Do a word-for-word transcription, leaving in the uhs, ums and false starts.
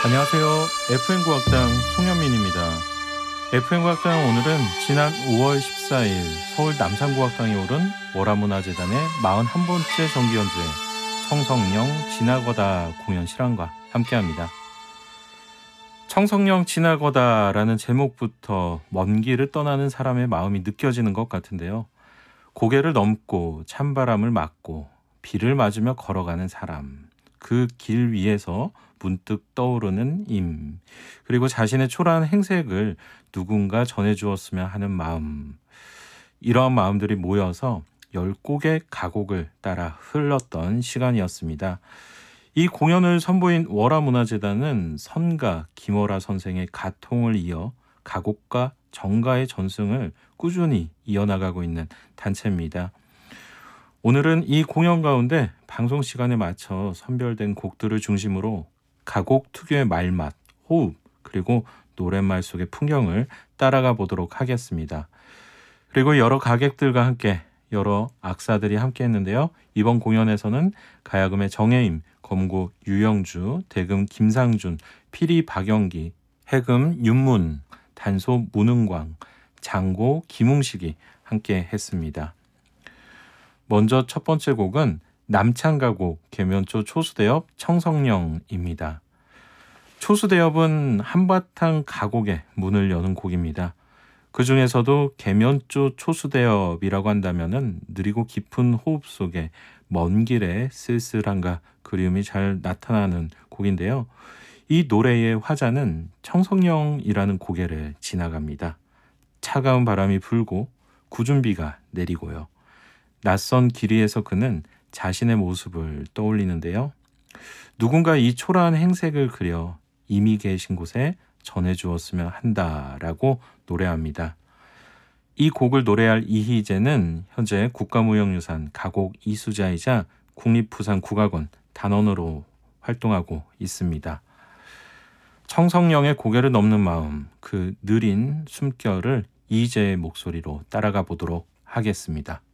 안녕하세요. 에프엠 국악당 송현민입니다. 에프엠 국악당 오늘은 지난 오월 십사일 서울 남산국악당에 오른 월화문화재단의 사십일 번째 정기연주회 청성령 지나거다 공연 실황과 함께합니다. 청성령 지나거다라는 제목부터 먼 길을 떠나는 사람의 마음이 느껴지는 것 같은데요. 고개를 넘고 찬바람을 맞고 비를 맞으며 걸어가는 사람, 그 길 위에서 문득 떠오르는 임, 그리고 자신의 초라한 행색을 누군가 전해주었으면 하는 마음, 이러한 마음들이 모여서 열 곡의 가곡을 따라 흘렀던 시간이었습니다. 이 공연을 선보인 월화문화재단은 선가 김월아 선생의 가통을 이어 가곡과 정가의 전승을 꾸준히 이어나가고 있는 단체입니다. 오늘은 이 공연 가운데 방송 시간에 맞춰 선별된 곡들을 중심으로 가곡 특유의 말맛, 호흡, 그리고 노랫말 속의 풍경을 따라가 보도록 하겠습니다. 그리고 여러 가객들과 함께 여러 악사들이 함께 했는데요. 이번 공연에서는 가야금의 정혜임, 검고 유영주, 대금 김상준, 피리 박영기, 해금 윤문, 단소 문흥광, 장고 김웅식이 함께 했습니다. 먼저 첫 번째 곡은 남창가곡 계면초 초수대엽 청성령입니다. 초수대엽은 한바탕 가곡의 문을 여는 곡입니다. 그 중에서도 계면조 초수대엽이라고 한다면은 느리고 깊은 호흡 속에 먼 길의 쓸쓸함과 그리움이 잘 나타나는 곡인데요. 이 노래의 화자는 청성령이라는 고개를 지나갑니다. 차가운 바람이 불고 굳은 비가 내리고요. 낯선 길 위에서 그는 자신의 모습을 떠올리는데요. 누군가 이 초라한 행색을 그려 이미 계신 곳에 전해주었으면 한다라고 노래합니다. 이 곡을 노래할 이희재는 현재 국가무형유산 가곡 이수자이자 국립부산국악원 단원으로 활동하고 있습니다. 청성령의 고개를 넘는 마음, 그 느린 숨결을 이희재의 목소리로 따라가 보도록 하겠습니다.